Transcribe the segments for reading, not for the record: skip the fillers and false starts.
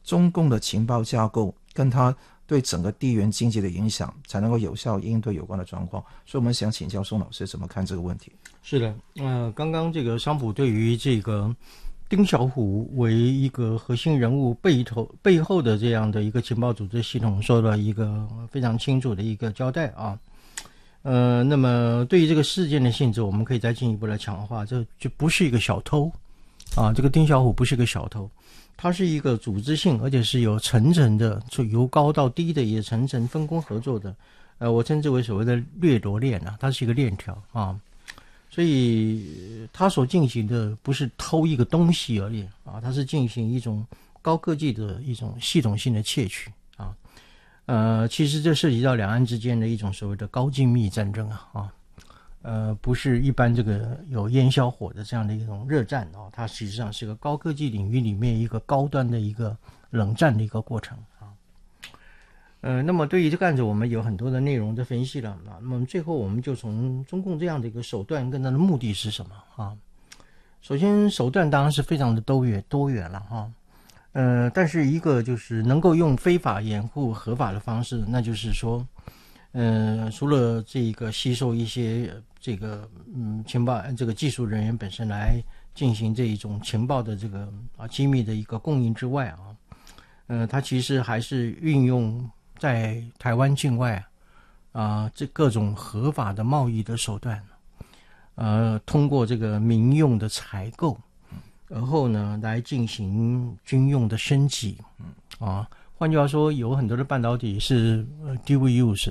中共的情报架构跟它对整个地缘经济的影响，才能够有效应对有关的状况。所以我们想请教宋老师怎么看这个问题。 是的，刚刚这个商普对于这个丁小虎为一个核心人物背后的这样的一个情报组织系统说了一个非常清楚的一个交代啊。那么对于这个事件的性质，我们可以再进一步来强化，这就不是一个小偷啊，这个丁小虎不是一个小偷，它是一个组织性，而且是有层层的，就由高到低的，也层层分工合作的。我称之为所谓的掠夺链啊，它是一个链条啊。所以它所进行的不是偷一个东西而已啊，它是进行一种高科技的一种系统性的窃取啊。其实这涉及到两岸之间的一种所谓的高精密战争啊，不是一般这个有烟消火的这样的一种热战啊，它实际上是个高科技领域里面一个高端的一个冷战的一个过程啊。那么对于这个案子，我们有很多的内容的分析了啊。那么最后我们就从中共这样的一个手段跟它的目的是什么啊？首先手段当然是非常的多元了哈。但是一个就是能够用非法掩护合法的方式，那就是说，除了这个吸收一些这个情报这个技术人员本身来进行这一种情报的这个机密的一个供应之外啊，它其实还是运用在台湾境外这各种合法的贸易的手段，通过这个民用的采购。然后呢，来进行军用的升级，换句话说，有很多的半导体是dual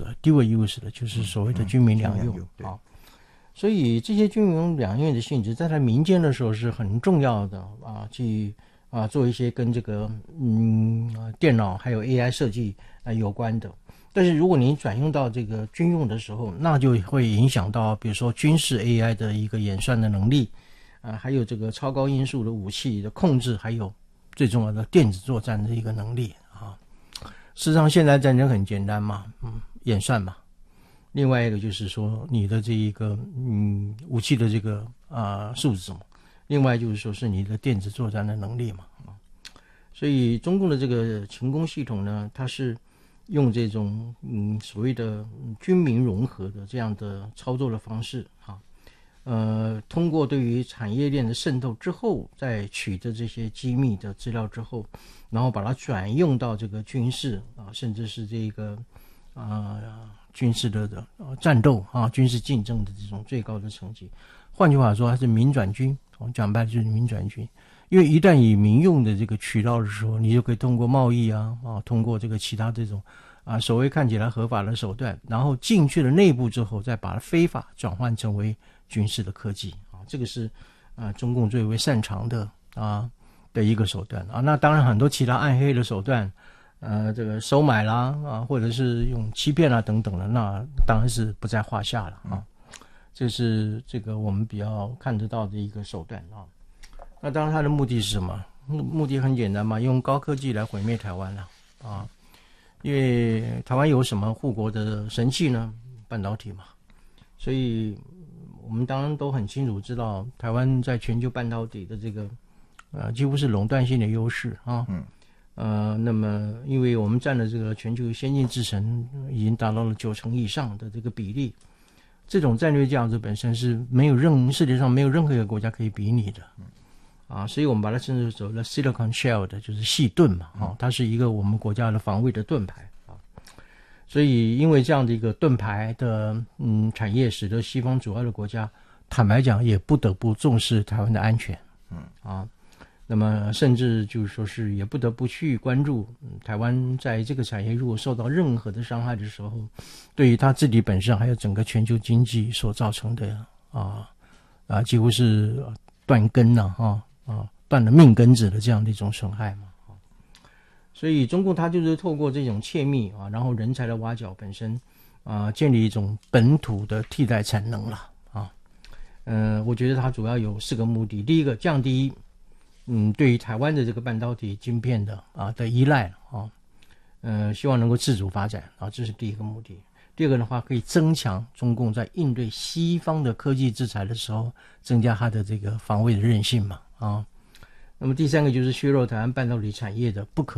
use 的，就是所谓的军民两用啊。所以这些军民两用的性质，在它民间的时候是很重要的去做一些跟这个电脑还有 AI 设计有关的。但是如果你转用到这个军用的时候，那就会影响到比如说军事 AI 的一个演算的能力。还有这个超高音速的武器的控制，还有最重要的电子作战的一个能力啊。事实上，现在战争很简单嘛，演算嘛。另外一个就是说，你的这一个武器的这个素质嘛。另外就是说是你的电子作战的能力嘛。所以中共的这个情攻系统呢，它是用这种所谓的军民融合的这样的操作的方式啊。通过对于产业链的渗透之后，再取得这些机密的资料之后，然后把它转用到这个军事甚至是这个军事的战斗军事竞争的这种最高的层级。换句话说，它是民转军，讲白了就是民转军。因为一旦以民用的这个渠道的时候，你就可以通过贸易通过这个其他这种所谓看起来合法的手段，然后进去了内部之后，再把它非法转换成为军事的科技这个是中共最为擅长的的一个手段那当然很多其他暗黑的手段这个收买啦或者是用欺骗啦等等的，那当然是不在话下了这是这个我们比较看得到的一个手段那当然它的目的是什么？目的很简单嘛，用高科技来毁灭台湾因为台湾有什么护国的神器呢？半导体嘛。所以我们当然都很清楚知道，台湾在全球半导体的这个几乎是垄断性的优势那么因为我们占了这个全球先进制程已经达到了90%以上的这个比例，这种战略价值本身是世界上没有任何一个国家可以比拟的所以我们把它称之为 Silicon Shield， 就是细盾嘛它是一个我们国家的防卫的盾牌所以因为这样的一个盾牌的产业，使得西方主要的国家坦白讲也不得不重视台湾的安全那么甚至就是说是也不得不去关注台湾在这个产业如果受到任何的伤害的时候，对于他自己本身还有整个全球经济所造成的几乎是断根断了命根子的这样的一种损害嘛所以中共它就是透过这种窃密然后人才的挖角本身建立一种本土的替代产能了我觉得它主要有4个目的。第一个，降低对于台湾的这个半导体晶片的依赖希望能够自主发展这是第一个目的。第二个的话，可以增强中共在应对西方的科技制裁的时候，增加它的这个防卫的韧性嘛那么第三个就是削弱台湾半导体产业的不可